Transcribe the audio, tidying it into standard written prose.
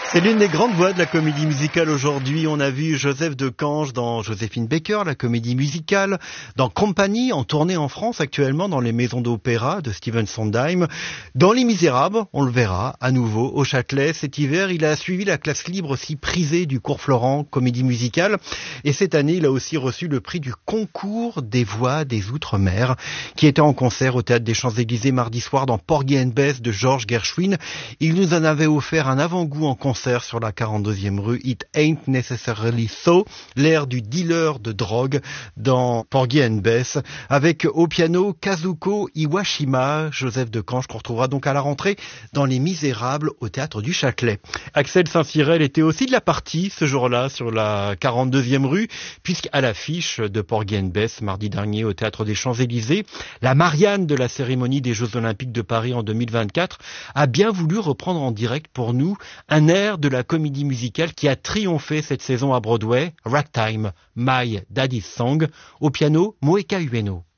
C'est l'une des grandes voix de la comédie musicale aujourd'hui. On a vu Joseph de Cange dans Joséphine Baker, la comédie musicale, dans Compagnie, en tournée en France actuellement dans les maisons d'opéra de Stephen Sondheim. Dans Les Misérables, on le verra à nouveau au Châtelet. Cet hiver, il a suivi la classe libre si prisée du cours Florent, comédie musicale. Et cette année, il a aussi reçu le prix du concours des voix des Outre-mer, qui était en concert au Théâtre des Champs-Élysées mardi soir dans Porgy and Bess de George Gershwin. Il nous en avait offert un avant-goût en concert sur la 42e rue It Ain't Necessarily So, l'air du dealer de drogue dans Porgy and Bess, avec au piano Kazuko Iwashima, Joseph de Cange, qu'on retrouvera donc à la rentrée dans Les Misérables au Théâtre du Châtelet. Axel Saint-Cyrel était aussi de la partie ce jour-là sur la 42e rue, puisqu'à l'affiche de Porgy and Bess mardi dernier au Théâtre des Champs-Élysées, la Marianne de la cérémonie des Jeux Olympiques de Paris en 2024 a bien voulu reprendre en direct pour nous un air de la comédie musicale qui a triomphé cette saison à Broadway, Ragtime, My Daddy's Song, au piano Moeka Ueno.